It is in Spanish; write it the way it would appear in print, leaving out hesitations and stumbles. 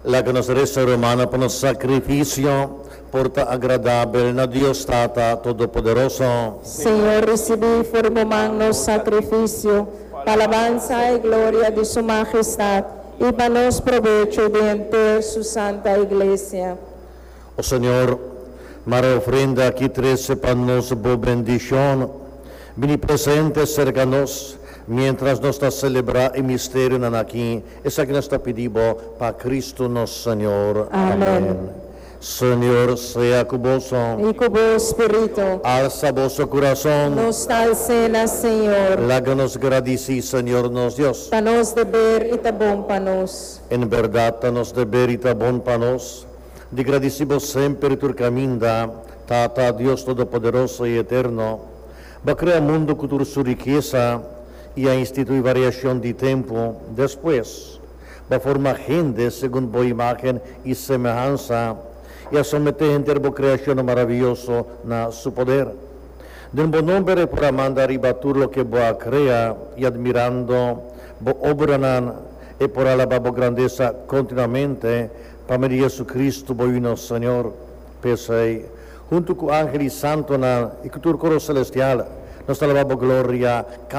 la que nos resta romana por nuestro sacrificio, porta agradable na Dios Tata Todopoderoso. Señor, recibí formando sacrificio, alabanza y gloria de su majestad, y para nos provecho de su santa iglesia. O Señor, mara ofrenda aquí 13 para nos bendición, vini presente cercanos, mientras nos está celebra el misterio aquí, esa que nos está pedido para Cristo nuestro Señor. Amén. Señor, sea con vos. Y con vos, Espíritu. Alza vuestro corazón. Nos alcena, Señor. Láganos gradici, Señor, nos Dios. Panos de ver y tabón panos. En verdad, nos de ver y tabón panos. Di gradicibus sempre tur caminda, Tata, Dios Todopoderoso y Eterno, va crea mundo con su riqueza y a instituir variación de tiempo. Después, va formar gente según su imagen y semejanza, y a someter gente a creación maravilloso na su poder. Del buen nombre para mandar y batur lo que va crea y admirando, va obranan y por alabar grandeza continuamente, para María Jesucristo, bueno Señor, pese, junto con ángeles santos y con tu coro celestial, nos alabamos gloria,